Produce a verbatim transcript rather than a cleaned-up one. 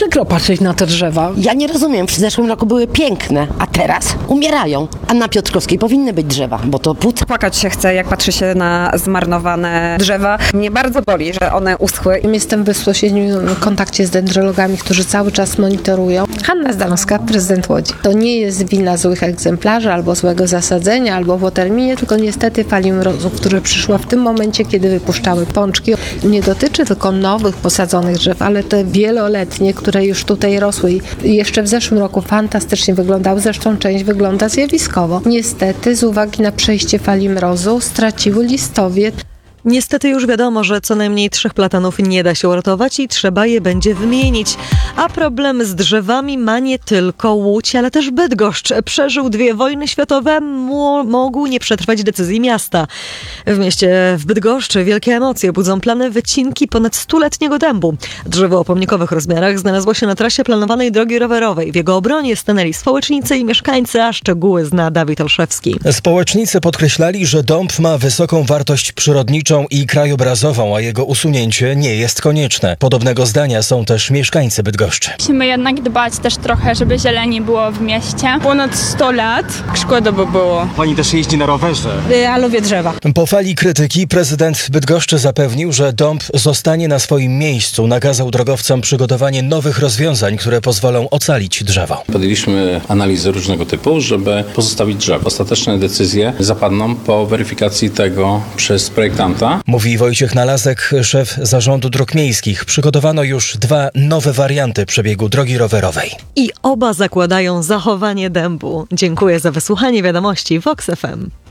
przykro patrzeć na te drzewa. Ja nie rozumiem, w zeszłym roku były piękne, a teraz umierają. A na Piotrkowskiej powinny być drzewa, bo to płód. Płakać się chce, jak patrzy się na zmarnowane drzewa. Mnie bardzo boli, że one uschły. Jestem w bezpośrednim kontakcie z dendrologami, którzy cały czas monitorują. Hanna Zdanowska, prezydent Łodzi. To nie jest wina złych egzemplarzy, albo złego zasadzenia, albo po terminie, tylko niestety fali mrozów, które przyszła w tym momencie, kiedy wypuszczały pączki. Nie dotyczy tylko nowych posadzonych drzew, ale te wieloletnie, które już tutaj rosły i jeszcze w zeszłym roku fantastycznie wyglądały, zresztą część wygląda zjawiskowo. Niestety z uwagi na przejście fali mrozu straciły listowie. Niestety już wiadomo, że co najmniej trzech platanów nie da się uratować i trzeba je będzie wymienić. A problem z drzewami ma nie tylko Łódź, ale też Bydgoszcz. Przeżył dwie wojny światowe, mógł nie przetrwać decyzji miasta. W mieście w Bydgoszczy wielkie emocje budzą plany wycinki ponad stuletniego dębu. Drzewo o pomnikowych rozmiarach znalazło się na trasie planowanej drogi rowerowej. W jego obronie stanęli społecznicy i mieszkańcy, a szczegóły zna Dawid Olszewski. Społecznicy podkreślali, że dąb ma wysoką wartość przyrodniczą i krajobrazową, a jego usunięcie nie jest konieczne. Podobnego zdania są też mieszkańcy Bydgoszczy. Musimy jednak dbać też trochę, żeby zieleni było w mieście. Ponad sto lat. Szkoda by było. Pani też jeździ na rowerze. Ja lubię drzewa. Po fali krytyki prezydent Bydgoszczy zapewnił, że dąb zostanie na swoim miejscu. Nakazał drogowcom przygotowanie nowych rozwiązań, które pozwolą ocalić drzewo. Podjęliśmy analizy różnego typu, żeby pozostawić drzewo. Ostateczne decyzje zapadną po weryfikacji tego przez projektanta. Mówi Wojciech Nalazek, szef Zarządu Dróg Miejskich. Przygotowano już dwa nowe warianty przebiegu drogi rowerowej. I oba zakładają zachowanie dębu. Dziękuję za wysłuchanie wiadomości Vox F M.